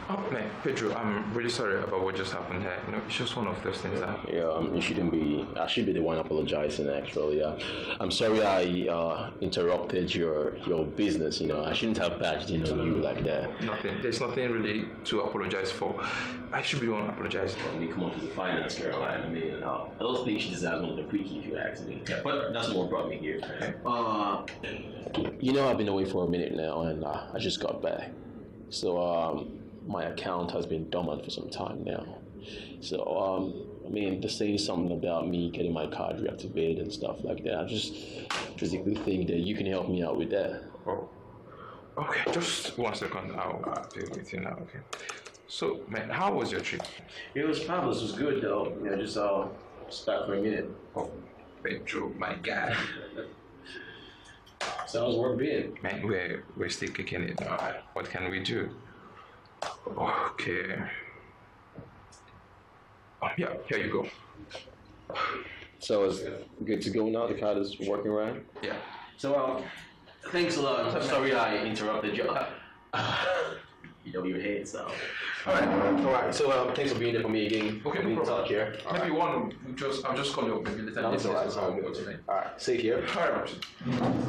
Oh man, Pedro, I'm really sorry about what just happened here. It's just one of those things that. Yeah, you shouldn't be. I should be the one apologizing. Actually, yeah. I'm sorry I interrupted your business. I shouldn't have badged in on you like that. Nothing. There's nothing really to apologize for. I should be the one apologizing. I mean, come on, to the finance, Caroline. I mean, I don't think she deserves one of the quickie if you ask me. Yeah, but that's what brought me here. I've been away for a minute now, and I just got back. So my account has been dormant for some time now. So they're saying something about me getting my card reactivated and stuff like that. I just basically think that you can help me out with that. Oh, okay. Just 1 second. I'll deal with you now. Okay. So, man, how was your trip? It was fabulous. It was good though. Just back for a minute. Oh, Pedro, my guy. So how's work been? Man, we're still kicking it. All right. What can we do? Okay. Oh, yeah, here you go. So it's good to go now. The card is working right. Yeah. So thanks a lot. I'm sorry I interrupted you. You don't even hate so. All right. So thanks for being there for me again. Okay, no problem. Here. Maybe right. I'll just call you up maybe later. No, it's all right. All right. See you here. All right.